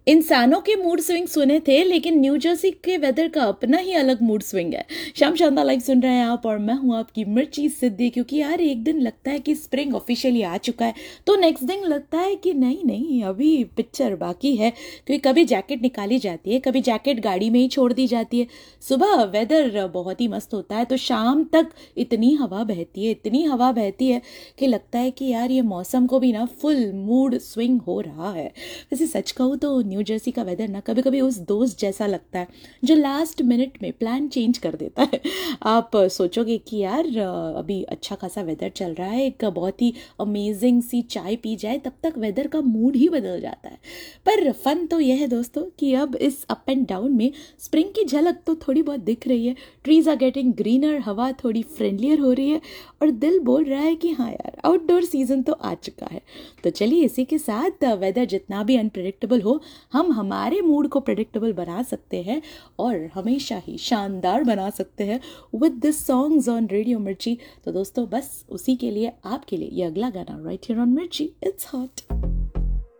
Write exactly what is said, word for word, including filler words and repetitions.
इंसानों के mood swing सुने थे, लेकिन न्यू जर्सी के वेदर का अपना ही अलग मूड स्विंग है। शाम शानदार लाइक सुन रहे हैं आप और मैं हूं आपकी मिर्ची सिद्धि। क्योंकि यार एक दिन लगता है कि स्प्रिंग ऑफिशियली आ चुका है, तो नेक्स्ट दिन लगता है कि नहीं नहीं अभी पिक्चर बाकी है। क्योंकि कभी जैकेट निकाली जाती है, कभी जैकेट गाड़ी में ही छोड़ दी जाती है। सुबह वेदर बहुत ही मस्त होता है, तो शाम तक इतनी हवा बहती है, इतनी हवा बहती है कि लगता है कि यार ये मौसम को भी ना फुल मूड स्विंग हो रहा है। वैसे सच कहूँ तो न्यू जर्सी का वेदर ना कभी कभी उस दोस्त जैसा लगता है जो लास्ट मिनट में प्लान चेंज कर देता है। आप सोचोगे कि यार अभी अच्छा खासा वेदर चल रहा है, एक बहुत ही अमेजिंग सी चाय पी जाए, तब तक वेदर का मूड ही बदल जाता है। पर फन तो यह है दोस्तों कि अब इस अप एंड डाउन में स्प्रिंग की झलक तो थोड़ी बहुत दिख रही है। ट्रीज आर गेटिंग ग्रीनर, हवा थोड़ी फ्रेंडलियर हो रही है और दिल बोल रहा है कि हाँ यार आउटडोर सीजन तो आ चुका है। तो चलिए इसी के साथ वेदर जितना भी अनप्रेडिक्टेबल हो, हम हमारे मूड को प्रेडिक्टेबल बना सकते हैं और हमेशा ही शानदार बना सकते हैं with this songs on radio मिर्ची। तो दोस्तों बस उसी के लिए आपके लिए ये अगला गाना राइट हियर ऑन मिर्ची, इट्स हॉट।